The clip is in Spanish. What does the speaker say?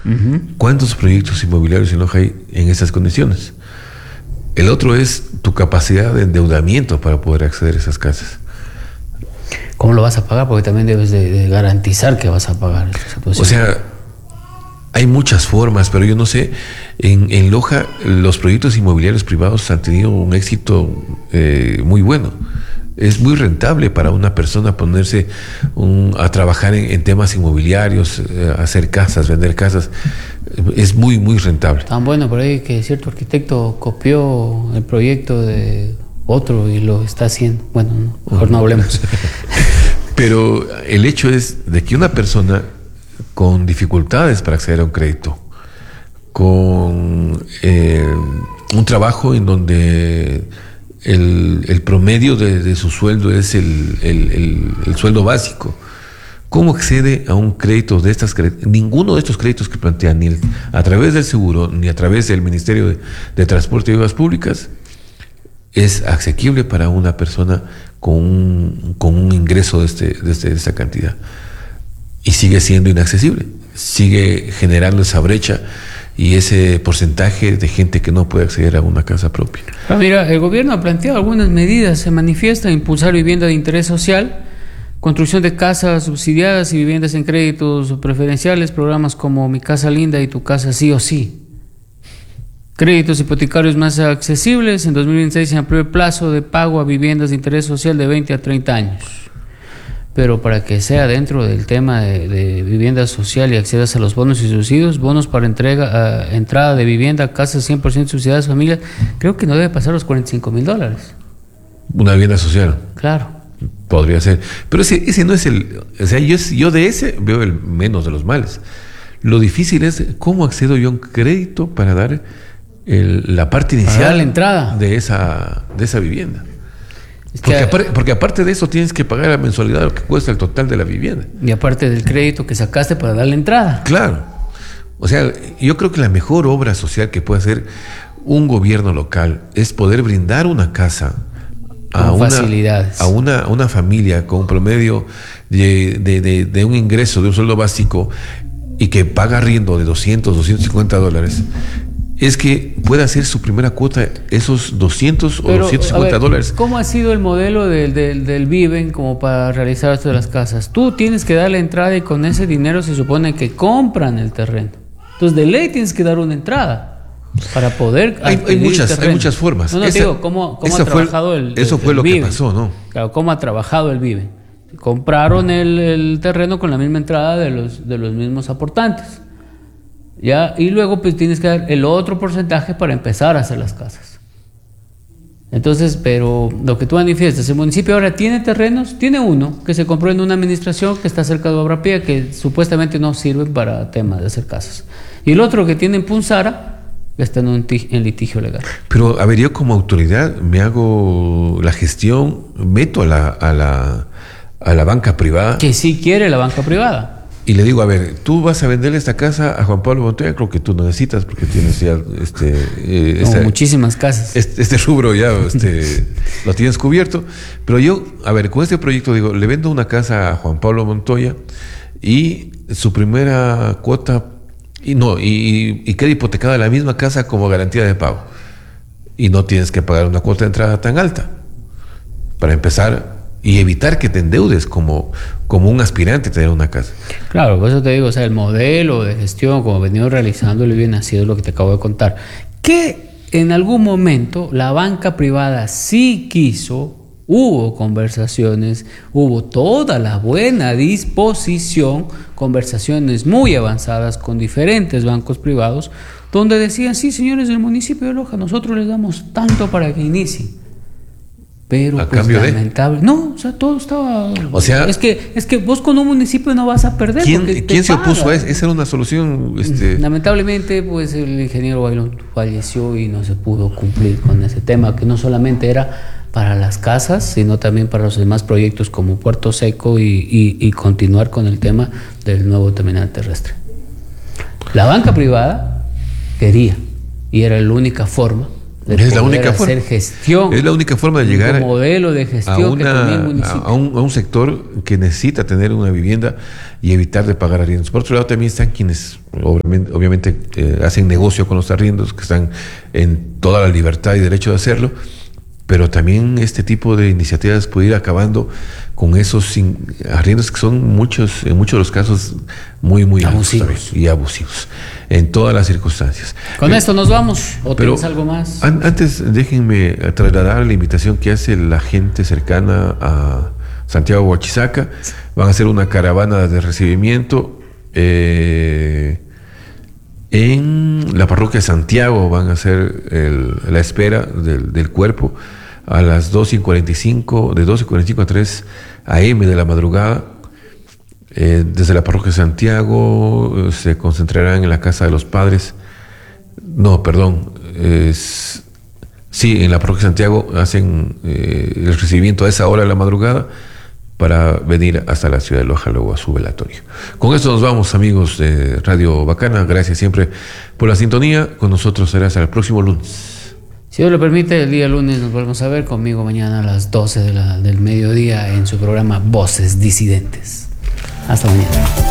¿Cuántos proyectos inmobiliarios en Loja hay en esas condiciones? El otro es tu capacidad de endeudamiento para poder acceder a esas casas. ¿Cómo lo vas a pagar? Porque también debes de garantizar que vas a pagar esa situación. O sea, hay muchas formas, pero yo no sé, en Loja los proyectos inmobiliarios privados han tenido un éxito muy bueno. Es muy rentable para una persona ponerse a trabajar en temas inmobiliarios, hacer casas, vender casas. Es muy, muy rentable. Tan bueno por ahí que cierto arquitecto copió el proyecto de otro y lo está haciendo. Bueno, mejor no hablemos. Pero el hecho es de que una persona con dificultades para acceder a un crédito, con un trabajo en donde el promedio de su sueldo es el sueldo básico, ¿cómo accede a un crédito de estas? Ninguno de estos créditos que plantean, ni a través del seguro, ni a través del Ministerio de Transporte y Obras Públicas, es asequible para una persona con un ingreso de esta cantidad. Y sigue siendo inaccesible, sigue generando esa brecha y ese porcentaje de gente que no puede acceder a una casa propia. Mira, el gobierno ha planteado algunas medidas. Se manifiesta impulsar vivienda de interés social, construcción de casas subsidiadas y viviendas en créditos preferenciales, programas como Mi Casa Linda y Tu Casa Sí o Sí. Créditos hipotecarios más accesibles. En 2026 se amplió el plazo de pago a viviendas de interés social de 20 a 30 años. Pero para que sea dentro del tema de vivienda social y accedas a los bonos y subsidios, bonos para entrada de vivienda, casas 100% subsidiadas, familias, creo que no debe pasar los $45,000. Una vivienda social. Claro. Podría ser. Pero ese no es el... O sea, yo de ese veo el menos de los males. Lo difícil es cómo accedo yo a un crédito para dar la parte inicial, para dar la entrada de esa vivienda. Porque aparte de eso tienes que pagar la mensualidad de lo que cuesta el total de la vivienda. Y aparte del crédito que sacaste para dar la entrada. Claro. O sea, yo creo que la mejor obra social que puede hacer un gobierno local es poder brindar una casa a una familia con un promedio de un ingreso, de un sueldo básico, y que paga arriendo de $250. Es que pueda hacer su primera cuota esos $200 o $250. ¿Cómo ha sido el modelo del Viven como para realizar esto de las casas? Tú tienes que dar la entrada y con ese dinero se supone que compran el terreno. Entonces, de ley tienes que dar una entrada para poder hay muchas formas. No, digo, ¿cómo ha trabajado el Viven? Eso fue lo que pasó, ¿no? Claro, ¿cómo ha trabajado el Viven? Compraron el terreno con la misma entrada de los mismos aportantes. ¿Ya? Y luego pues tienes que dar el otro porcentaje para empezar a hacer las casas. Entonces, pero lo que tú manifiestas, el municipio ahora tiene terrenos, tiene uno que se compró en una administración que está cerca de Obra Pía, que supuestamente no sirven para temas de hacer casas. Y el otro que tiene en Punzara está en litigio legal. Pero, a ver, yo como autoridad me hago la gestión, meto a la banca privada. Que sí quiere la banca privada. Y le digo, a ver, tú vas a venderle esta casa a Juan Pablo Montoya, creo que tú no necesitas porque tienes ya muchísimas casas. Este rubro ya lo tienes cubierto. Pero yo, a ver, con este proyecto digo, le vendo una casa a Juan Pablo Montoya y su primera cuota y queda hipotecada la misma casa como garantía de pago. Y no tienes que pagar una cuota de entrada tan alta para empezar y evitar que te endeudes como un aspirante a tener una casa. Claro, por eso te digo, o sea, el modelo de gestión como venido realizando el bien ha sido lo que te acabo de contar. Que en algún momento la banca privada sí quiso, hubo conversaciones, hubo toda la buena disposición, conversaciones muy avanzadas con diferentes bancos privados, donde decían, sí, señores del municipio de Loja, nosotros les damos tanto para que inicien. Pero a pues cambio lamentable. No, o sea, todo estaba. O sea, es que vos con un municipio no vas a perder. ¿Quién se opuso a eso? Esa era una solución. Lamentablemente, pues el ingeniero Bailón falleció y no se pudo cumplir con ese tema, que no solamente era para las casas, sino también para los demás proyectos como Puerto Seco y continuar con el tema del nuevo terminal terrestre. La banca privada quería, y era la única forma Es la única hacer forma. gestión. Es la única forma de llegar un modelo de gestión que tenía el municipio. a un sector que necesita tener una vivienda y evitar de pagar arriendos. Por otro lado, también están quienes obviamente hacen negocio con los arriendos, que están en toda la libertad y derecho de hacerlo, pero también este tipo de iniciativas puede ir acabando con esos arriendos que son en muchos de los casos muy abusivos y abusivos en todas las circunstancias. Con esto nos vamos, ¿o pero tienes algo más? Antes déjenme trasladar la invitación que hace la gente cercana a Santiago Huachizaca. Van a hacer una caravana de recibimiento en la parroquia de Santiago. Van a hacer la espera del cuerpo a las 2:45, de 12:45 a 3 a.m. de la madrugada. Desde la parroquia de Santiago se concentrarán en la casa de los padres. No, perdón. Sí, en la parroquia de Santiago hacen el recibimiento a esa hora de la madrugada para venir hasta la ciudad de Loja luego a su velatorio. Con esto nos vamos, amigos de Radio Bacana. Gracias siempre por la sintonía. Con nosotros será hasta el próximo lunes. Si Dios lo permite, el día lunes nos volvemos a ver, conmigo mañana a las 12 del mediodía en su programa Voces Disidentes. Hasta mañana.